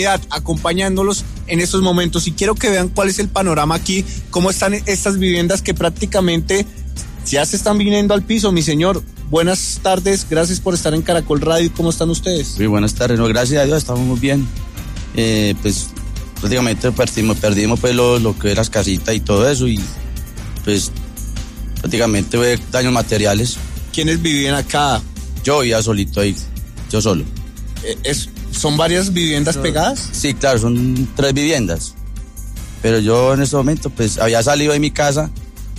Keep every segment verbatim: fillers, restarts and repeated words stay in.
acompañándolos en estos momentos, y quiero que vean cuál es el panorama aquí, cómo están estas viviendas que prácticamente ya se están viniendo al piso. Mi señor, buenas tardes, gracias por estar en Caracol Radio. ¿Cómo están ustedes? Muy buenas tardes, no, gracias a Dios estamos muy bien. Eh, pues prácticamente perdimos, perdimos pues lo, lo que era las casitas y todo eso, y pues prácticamente fue daños materiales. ¿Quiénes vivían acá? Yo vivía solito ahí, yo solo. Eh, es, ¿Son varias viviendas no. pegadas? Sí, claro, son tres viviendas. Pero yo en este momento pues había salido de mi casa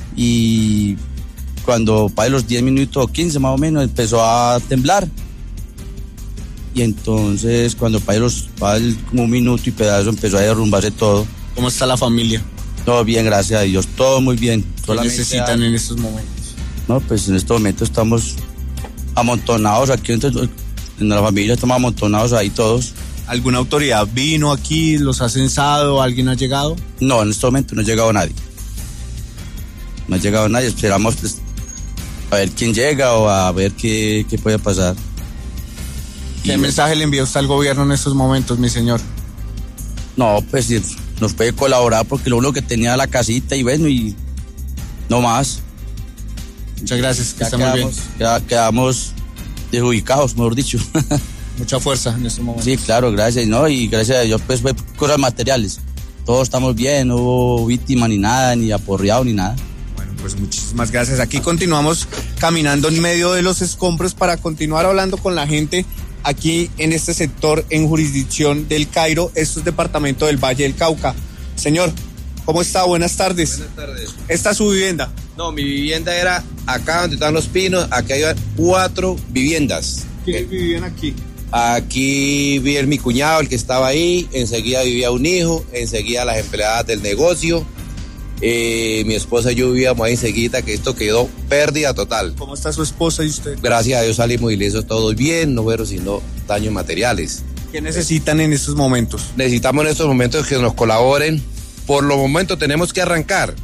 y cuando para los diez minutos o quince más o menos empezó a temblar. Y entonces cuando para los para el, como un minuto y pedazo empezó a derrumbarse todo. ¿Cómo está la familia? Todo bien, gracias a Dios, todo muy bien. ¿Qué necesitan a... en estos momentos? No, pues en estos momentos estamos amontonados aquí entre, en la familia, estamos amontonados ahí todos. ¿Alguna autoridad vino aquí, los ha censado, alguien ha llegado? No, en este momento no ha llegado nadie. No ha llegado nadie, esperamos pues, a ver quién llega o a ver qué, qué puede pasar. ¿Qué y, mensaje le envía usted al gobierno en estos momentos, mi señor? No, pues nos puede colaborar porque lo único que tenía la casita y bueno, y no más. Muchas gracias, que ya quedamos, muy bien. Ya quedamos desubicados, mejor dicho. Mucha fuerza en estos momentos. Sí, claro, gracias, ¿no? Y gracias a Dios, pues fue cosas materiales. Todos estamos bien, no hubo víctima ni nada, ni aporreado ni nada. Bueno, pues muchísimas gracias. Aquí continuamos caminando en medio de los escombros para continuar hablando con la gente aquí en este sector en jurisdicción del Cairo. Esto es departamento del Valle del Cauca. Señor, ¿cómo está? Buenas tardes. Buenas tardes. ¿Esta es su vivienda? No, mi vivienda era acá donde están los pinos. Aquí hay cuatro viviendas. ¿Quiénes vivían aquí? Aquí vivía mi cuñado, el que estaba ahí. Enseguida vivía un hijo. Enseguida las empleadas del negocio. Eh, mi esposa y yo vivíamos ahí enseguida, que esto quedó pérdida total. ¿Cómo está su esposa y usted? Gracias a Dios salimos ilesos todos bien, no fueron sino daños materiales. ¿Qué necesitan en estos momentos? Necesitamos en estos momentos que nos colaboren. Por lo momento tenemos que arrancar.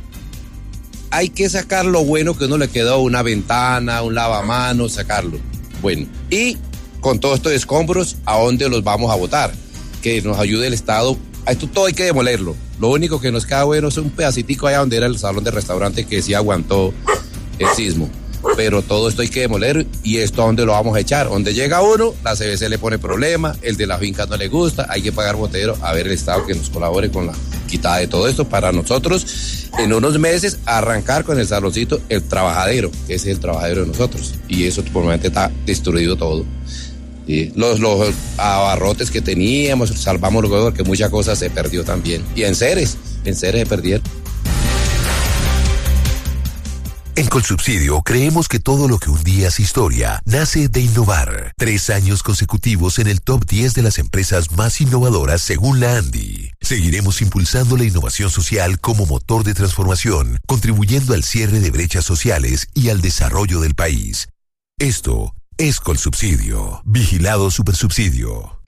Hay que sacar lo bueno que uno le quedó, una ventana, un lavamanos, sacarlo. Bueno, y con todos estos escombros, ¿a dónde los vamos a botar? Que nos ayude el Estado. A esto todo hay que demolerlo. Lo único que nos queda bueno es un pedacitico allá donde era el salón de restaurante que sí aguantó el sismo. Pero todo esto hay que demoler, y esto a dónde lo vamos a echar. Donde llega uno, la C B C le pone problema, el de la finca no le gusta, hay que pagar botero. A ver el Estado que nos colabore con la quitada de todo esto para nosotros en unos meses arrancar con el saloncito, el trabajadero, que ese es el trabajadero de nosotros, y eso por el momento está destruido todo. Sí, los, los abarrotes que teníamos, salvamos luego porque muchas cosas se perdió también. Y en Ceres, en Ceres se perdieron. En Colsubsidio creemos que todo lo que un día es historia nace de innovar. Tres años consecutivos en el top diez de las empresas más innovadoras según la ANDI. Seguiremos impulsando la innovación social como motor de transformación, contribuyendo al cierre de brechas sociales y al desarrollo del país. Esto es Colsubsidio. Vigilado Supersubsidio.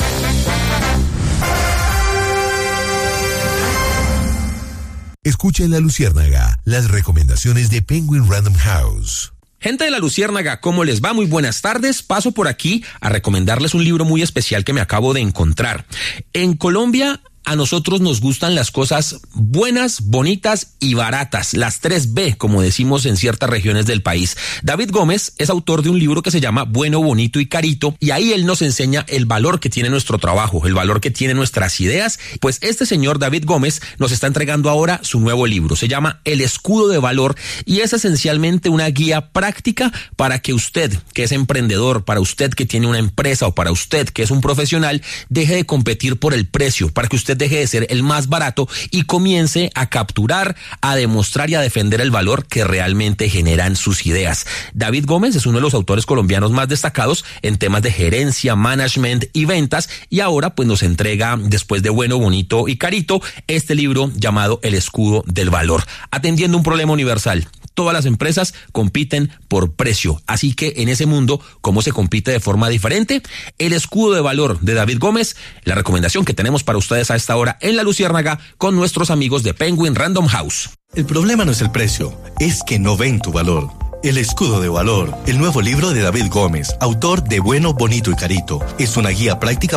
Escucha en La Luciérnaga las recomendaciones de Penguin Random House. Gente de La Luciérnaga, ¿cómo les va? Muy buenas tardes. Paso por aquí a recomendarles un libro muy especial que me acabo de encontrar. En Colombia, a nosotros nos gustan las cosas buenas, bonitas y baratas, las tres B, como decimos en ciertas regiones del país. David Gómez es autor de un libro que se llama Bueno, Bonito y Carito, y ahí él nos enseña el valor que tiene nuestro trabajo, el valor que tienen nuestras ideas. Pues este señor David Gómez nos está entregando ahora su nuevo libro. Se llama El Escudo de Valor, y es esencialmente una guía práctica para que usted, que es emprendedor, para usted que tiene una empresa o para usted que es un profesional, deje de competir por el precio, para que usted deje de ser el más barato y comience a capturar, a demostrar y a defender el valor que realmente generan sus ideas. David Gómez es uno de los autores colombianos más destacados en temas de gerencia, management y ventas, y ahora pues nos entrega, después de Bueno, Bonito y Carito, este libro llamado El Escudo del Valor, atendiendo un problema universal. Todas las empresas compiten por precio, así que en ese mundo, ¿cómo se compite de forma diferente? El Escudo de Valor de David Gómez, la recomendación que tenemos para ustedes a esta hora en La Luciérnaga con nuestros amigos de Penguin Random House. El problema no es el precio, es que no ven tu valor. El Escudo de Valor, el nuevo libro de David Gómez, autor de Bueno, Bonito y Carito, es una guía práctica